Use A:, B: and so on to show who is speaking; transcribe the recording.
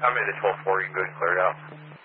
A: I'm at the 12-4. You can go ahead and clear it out.